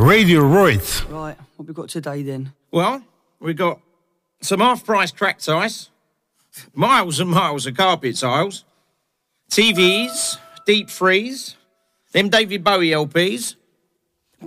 Radio Royce. Right, what we got today then? Well, we got some half-price cracked ice, miles and miles of carpet tiles, TVs, deep freeze, them David Bowie LPs,